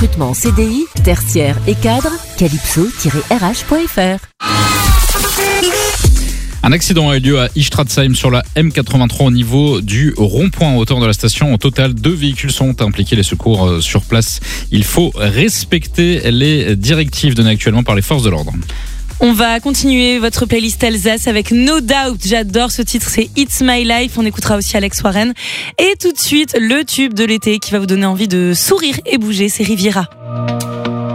recrutement CDI, tertiaire et cadre, calypso-rh.fr. Un accident a eu lieu à Istratzheim sur la M83 au niveau du rond-point à hauteur de la station. Au total, 2 véhicules sont impliqués. Les secours sur place. Il faut respecter les directives données actuellement par les forces de l'ordre. On va continuer votre playlist Alsace avec No Doubt. J'adore ce titre, c'est It's My Life. On écoutera aussi Alex Warren. Et tout de suite, le tube de l'été qui va vous donner envie de sourire et bouger, c'est Riviera.